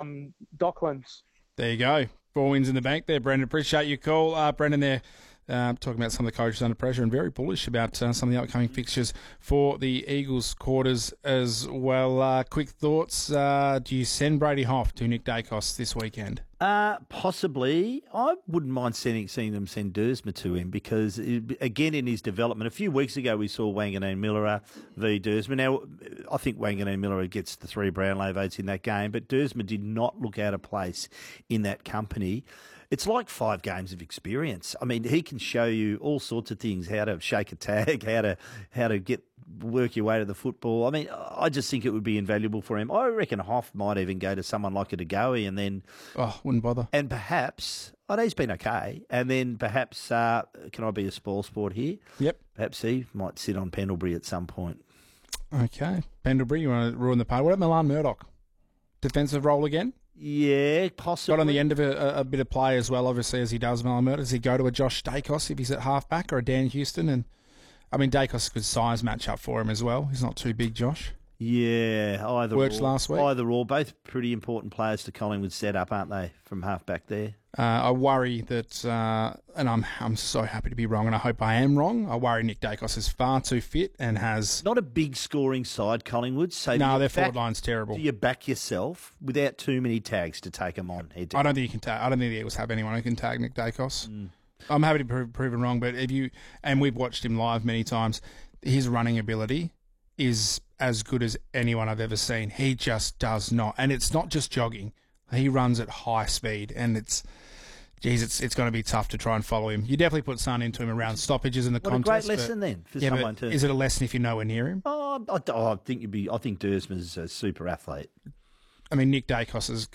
Docklands. There you go. 4 wins in the bank there, Brendan. Appreciate your call. Brendan there talking about some of the coaches under pressure and very bullish about some of the upcoming fixtures for the Eagles quarters as well. Quick thoughts. Do you send Brady Hough to Nick Dacos this weekend? Possibly. I wouldn't mind seeing them send Dersma to him because, again, in his development, a few weeks ago we saw Wanganeen Miller v Dersma. Now, I think Wanganeen Miller gets the 3 Brownlow votes in that game, but Dersma did not look out of place in that company. It's like 5 games of experience. I mean, he can show you all sorts of things, how to shake a tag, how to work your way to the football. I mean, I just think it would be invaluable for him. I reckon Hoff might even go to someone like a Degoe and then... Oh, wouldn't bother. And perhaps... I know he's been okay. And then perhaps, can I be a spoil sport here? Yep. Perhaps he might sit on Pendlebury at some point. Okay. Pendlebury, you want to ruin the party. What about Milan Murdoch? Defensive role again? Yeah, possibly. Got on the end of a bit of play as well, obviously, as he does Milan Murdoch. Does he go to a Josh Dacos if he's at half-back or a Dan Houston? And I mean, Dacos is a good size match-up for him as well. He's not too big, Josh. Yeah, either Worked or. last week. Either or. Both pretty important players to Collingwood set up, aren't they, from half-back there? I worry that, and I'm so happy to be wrong, and I hope I am wrong. I worry Nick Dacos is far too fit and has... Not a big scoring side, Collingwood. So no, their forward line's terrible. Do you back yourself without too many tags to take them on? I don't think you can tag. I don't think the Eagles have anyone who can tag Nick Dacos. I'm happy to be proven wrong, but and we've watched him live many times, his running ability is as good as anyone I've ever seen. He just does not, and it's not just jogging. He runs at high speed, and it's going to be tough to try and follow him. You definitely put Son into him around stoppages in the contest. What a great lesson then for someone to... Is it a lesson if you're nowhere near him? I think Dersma's a super athlete. I mean, Nick Dacos has